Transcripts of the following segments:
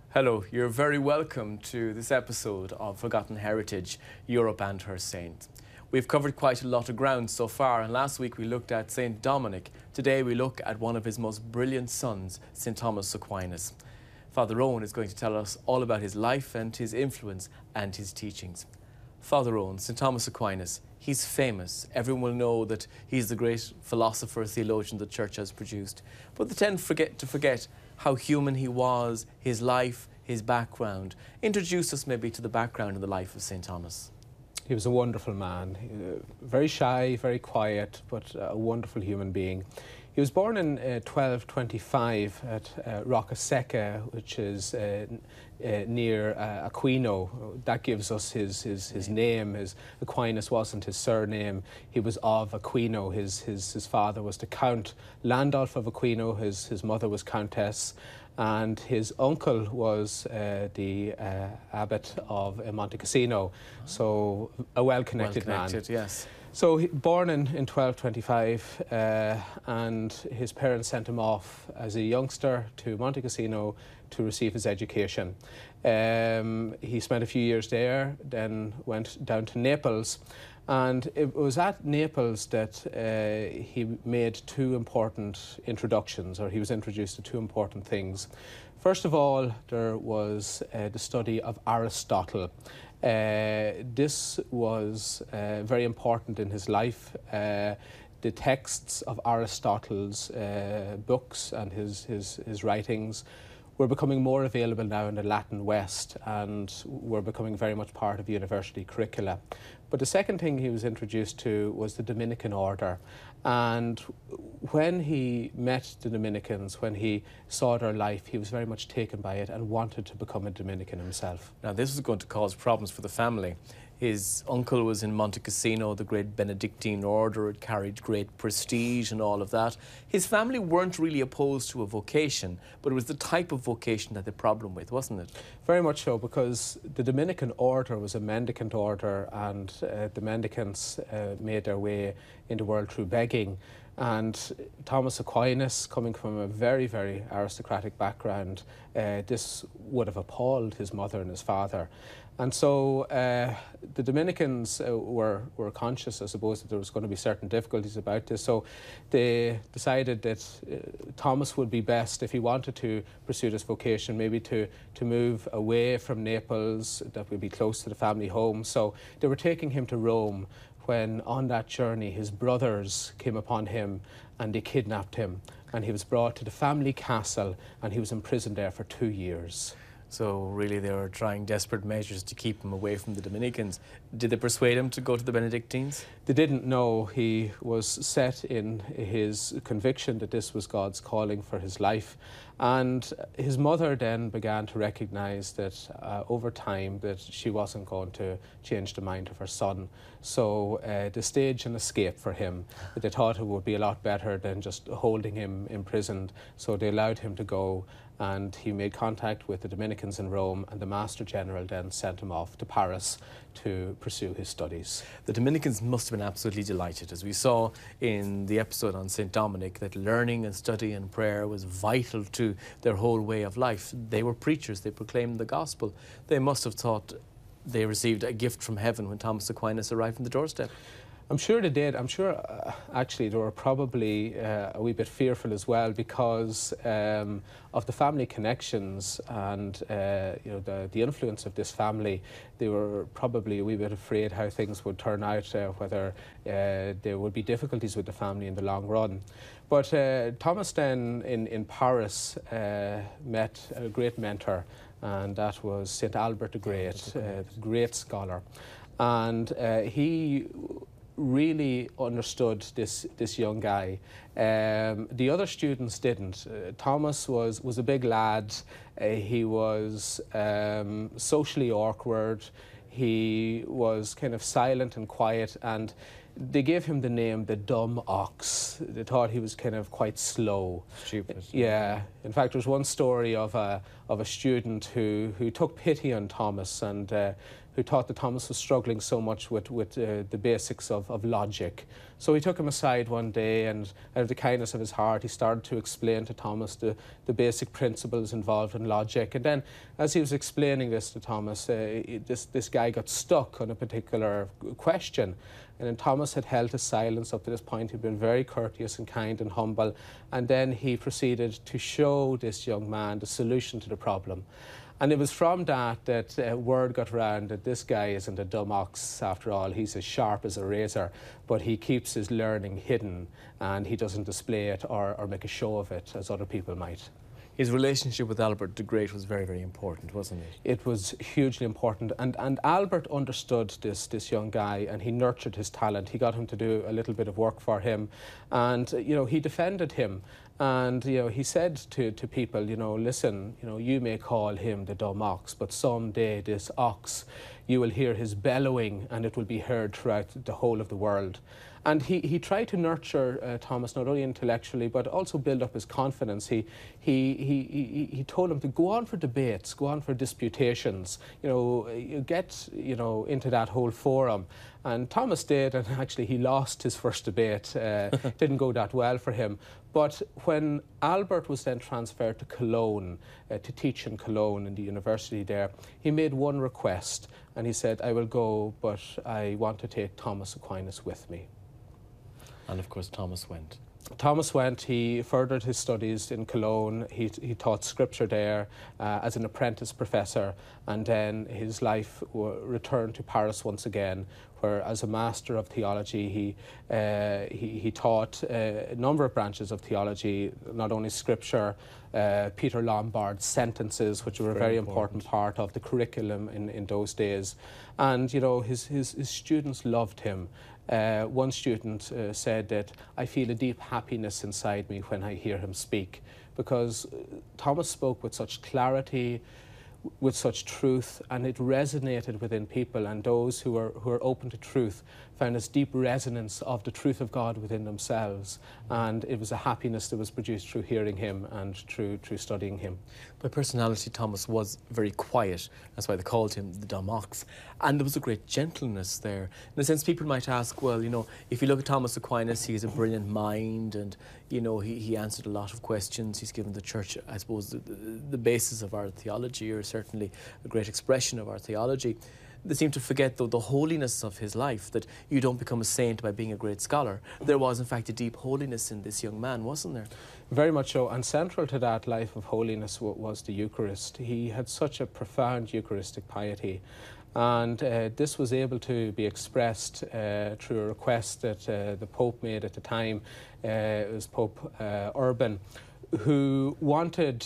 Hello, you're very welcome to this episode of Forgotten Heritage, Europe and her Saints. We've covered quite a lot of ground so far, and last week we looked at St. Dominic. Today we look at one of his most brilliant sons, St. Thomas Aquinas. Father Owen is going to tell us all about his life and his influence and his teachings. Father Owen, St. Thomas Aquinas, he's famous. Everyone will know that he's the great philosopher, theologian the Church has produced. But they tend to forget how human he was, his life, his background. Introduce us maybe to the background and the life of St. Thomas. He was a wonderful man, very shy, very quiet, but a wonderful human being. He was born in 1225 at Roccasecca, which is near Aquino. That gives us his name. Aquinas wasn't his surname. He was of Aquino. His father was the Count Landulf of Aquino. His mother was Countess. And his uncle was the abbot of Monte Cassino, so a well-connected man. Yes. So born in 1225, and his parents sent him off as a youngster to Monte Cassino to receive his education. He spent a few years there, then went down to Naples. And it was at Naples that he made two important introductions, or he was introduced to two important things. First of all, there was the study of Aristotle. This was very important in his life. The texts of Aristotle's books and his writings were becoming more available now in the Latin West and were becoming very much part of university curricula. But the second thing he was introduced to was the Dominican order. And when he met the Dominicans, when he saw their life, he was very much taken by it and wanted to become a Dominican himself. Now, this was going to cause problems for the family. His uncle was in Monte Cassino, the great Benedictine order. It carried great prestige and all of that. His family weren't really opposed to a vocation, but it was the type of vocation that they had a problem with, wasn't it? Very much so, because the Dominican order was a mendicant order, and the mendicants made their way in the world through begging. And Thomas Aquinas, coming from a very, very aristocratic background, this would have appalled his mother and his father. And so the Dominicans were conscious, I suppose, that there was going to be certain difficulties about this. So they decided that Thomas would be best, if he wanted to pursue this vocation, maybe to move away from Naples, that would be close to the family home. So they were taking him to Rome, when on that journey his brothers came upon him and they kidnapped him, and he was brought to the family castle and he was imprisoned there for 2 years. So really they were trying desperate measures to keep him away from the Dominicans. Did they persuade him to go to the Benedictines? They didn't know. He was set in his conviction that this was God's calling for his life. And his mother then began to recognise that over time that she wasn't going to change the mind of her son. So they staged an escape for him. They thought it would be a lot better than just holding him imprisoned. So they allowed him to go, and he made contact with the Dominicans in Rome, and the Master General then sent him off to Paris to pursue his studies. The Dominicans must have been absolutely delighted, as we saw in the episode on St. Dominic, that learning and study and prayer was vital to their whole way of life. They were preachers, they proclaimed the gospel. They must have thought they received a gift from heaven when Thomas Aquinas arrived on the doorstep. I'm sure they did. I'm sure, actually, they were probably a wee bit fearful as well, because of the family connections and the influence of this family. They were probably a wee bit afraid how things would turn out, whether there would be difficulties with the family in the long run. But Thomas then in Paris met a great mentor, and that was St. Albert the Great, the great scholar. And he really understood this young guy. The other students didn't. Thomas was a big lad. He was socially awkward. He was kind of silent and quiet, and they gave him the name the dumb ox. They thought he was kind of quite slow. Stupid. Yeah. In fact, there's one story of a student who took pity on Thomas and who thought that Thomas was struggling so much with the basics of logic. So he took him aside one day, and out of the kindness of his heart, he started to explain to Thomas the basic principles involved in logic. And then, as he was explaining this to Thomas, this guy got stuck on a particular question. And then Thomas had held his silence up to this point. He'd been very courteous and kind and humble. And then he proceeded to show this young man the solution to the problem. And it was from that word got around that this guy isn't a dumb ox after all. He's as sharp as a razor, but he keeps his learning hidden, and he doesn't display it or make a show of it as other people might. His relationship with Albert the Great was very, very important, wasn't it? It was hugely important, and Albert understood this young guy, and he nurtured his talent. He got him to do a little bit of work for him, and he defended him. And he said to people, listen, you may call him the dumb ox, but someday this ox, you will hear his bellowing, and it will be heard throughout the whole of the world. And he tried to nurture Thomas not only intellectually but also build up his confidence. He told him to go on for debates, go on for disputations, get into that whole forum. And Thomas did, and actually he lost his first debate. Didn't go that well for him. But when Albert was then transferred to Cologne, to teach in Cologne in the university there, he made one request, and he said, I will go, but I want to take Thomas Aquinas with me. And of course Thomas went. Thomas went. He furthered his studies in Cologne. He taught scripture there as an apprentice professor, and then his life returned to Paris once again, where as a master of theology he taught a number of branches of theology, not only scripture, Peter Lombard's sentences, which were a very important part of the curriculum in those days. And his students loved him. One student said that, I feel a deep happiness inside me when I hear him speak, because Thomas spoke with such clarity, with such truth, and it resonated within people, and those who are open to truth found this deep resonance of the truth of God within themselves, and it was a happiness that was produced through hearing him and through studying him. By personality, Thomas was very quiet. That's why they called him the dumb ox. And there was a great gentleness there. In a sense, people might ask, well, if you look at Thomas Aquinas, he has a brilliant mind, and he answered a lot of questions. He's given the church, I suppose, the basis of our theology, or certainly a great expression of our theology. They seem to forget, though, the holiness of his life, that you don't become a saint by being a great scholar. There was, in fact, a deep holiness in this young man, wasn't there? Very much so, and central to that life of holiness was the Eucharist. He had such a profound Eucharistic piety, and this was able to be expressed through a request that the Pope made at the time. It was Pope Urban, who wanted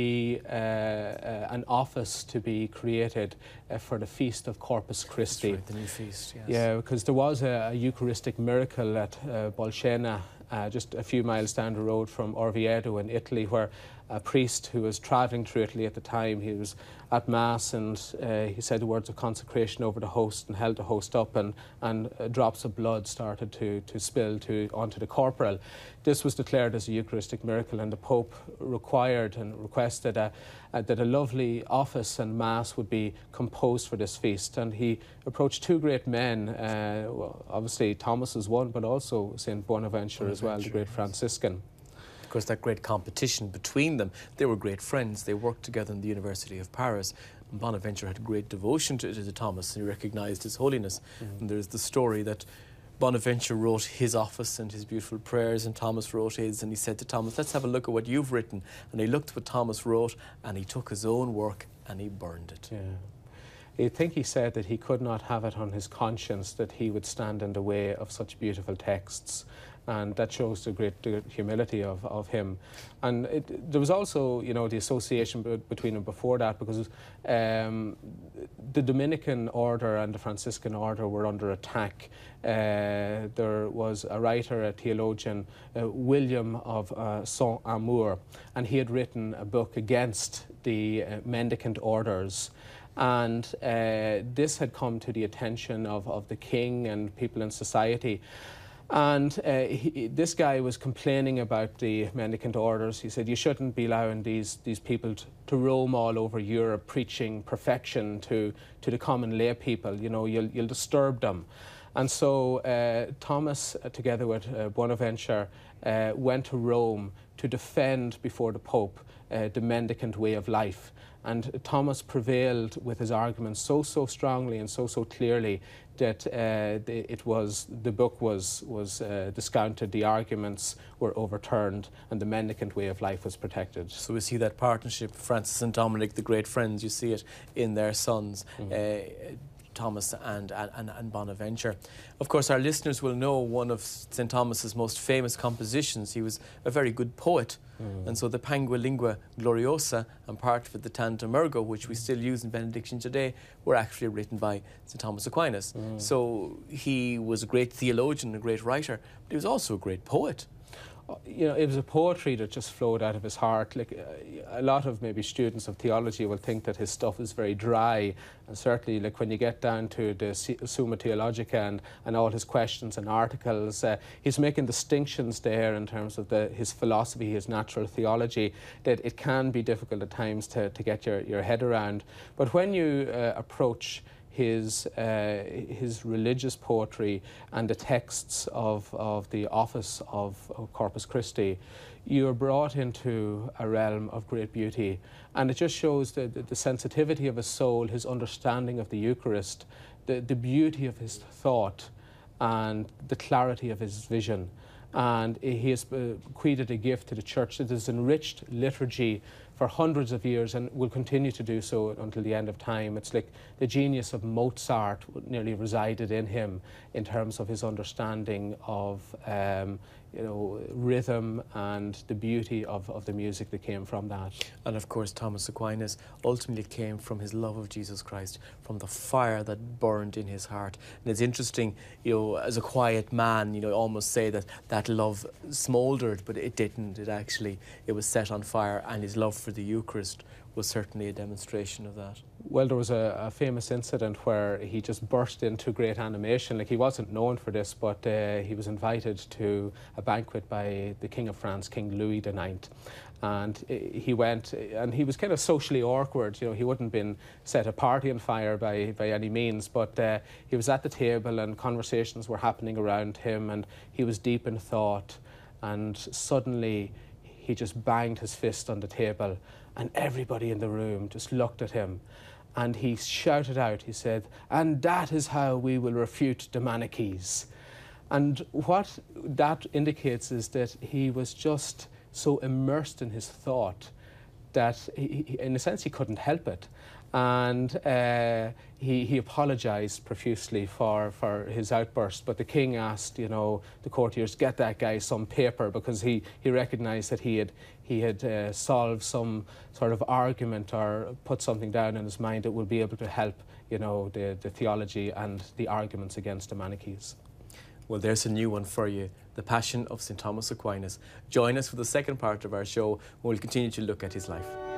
an office to be created for the feast of Corpus Christi. That's right, the new feast, yes. Yeah, because there was a Eucharistic miracle at Bolsena, just a few miles down the road from Orvieto in Italy, where a priest who was travelling through Italy at the time, he was at Mass, and he said the words of consecration over the host and held the host up, and drops of blood started to spill onto the corporal. This was declared as a Eucharistic miracle, and the Pope required and requested that a lovely office and Mass would be composed for this feast. And he approached two great men, obviously Thomas is one, but also St. Bonaventure as well, the great Franciscan. Of course, that great competition between them. They were great friends. They worked together in the University of Paris. And Bonaventure had great devotion to Thomas, and he recognised his holiness. And there's the story that Bonaventure wrote his office and his beautiful prayers, and Thomas wrote his, and he said to Thomas, let's have a look at what you've written. And he looked at what Thomas wrote, and he took his own work and he burned it. Yeah. I think he said that he could not have it on his conscience that he would stand in the way of such beautiful texts. And that shows the great humility of him. And there was also, the association between them before that, because the Dominican order and the Franciscan order were under attack. There was a writer, a theologian, William of Saint-Amour, and he had written a book against the mendicant orders. And this had come to the attention of the king and people in society. And this guy was complaining about the mendicant orders. He said, you shouldn't be allowing these people to roam all over Europe preaching perfection to the common lay people. You know, you'll disturb them. And so Thomas, together with Bonaventure, went to Rome to defend before the Pope the mendicant way of life. And Thomas prevailed with his arguments so strongly and so clearly that the book was discounted, the arguments were overturned, and the mendicant way of life was protected. So we see that partnership, Francis and Dominic, the great friends, you see it in their sons. Thomas and Bonaventure. Of course, our listeners will know one of St. Thomas's most famous compositions. He was a very good poet. And so the Pangua Lingua Gloriosa and part of it, the Tantum Ergo, which we still use in benediction today, were actually written by St. Thomas Aquinas. So he was a great theologian, a great writer, but he was also a great poet. You know, it was a poetry that just flowed out of his heart. Like a lot of maybe students of theology will think that his stuff is very dry, and certainly, like when you get down to the Summa Theologica and all his questions and articles, he's making distinctions there in terms of his philosophy, his natural theology, that it can be difficult at times to get your head around. But when you approach his religious poetry and the texts of the office of Corpus Christi, you are brought into a realm of great beauty. And it just shows the sensitivity of his soul, his understanding of the Eucharist, the beauty of his thought, and the clarity of his vision. And he has bequeathed a gift to the Church that has enriched liturgy for hundreds of years and will continue to do so until the end of time. It's like the genius of Mozart nearly resided in him in terms of his understanding of rhythm and the beauty of the music that came from that. And of course, Thomas Aquinas ultimately came from his love of Jesus Christ, from the fire that burned in his heart. And it's interesting, you know, as a quiet man, you know, almost say that love smouldered, but it didn't. It was set on fire, and his love for the Eucharist was certainly a demonstration of that. Well, there was a famous incident where he just burst into great animation. Like, he wasn't known for this, but he was invited to a banquet by the King of France, King Louis IX. And he went, and he was kind of socially awkward. You know, he wouldn't been set a party on fire by any means, but he was at the table and conversations were happening around him, and he was deep in thought. And suddenly, he just banged his fist on the table, and everybody in the room just looked at him. And he shouted out, he said, "And that is how we will refute the Manichees." And what that indicates is that he was just so immersed in his thought that, in a sense, he couldn't help it. And he apologised profusely for his outburst, but the king asked, you know, the courtiers, get that guy some paper, because he recognised that he had solved some sort of argument or put something down in his mind that would be able to help, you know, the theology and the arguments against the Manichees. Well, there's a new one for you, The Passion of St. Thomas Aquinas. Join us for the second part of our show, where we'll continue to look at his life.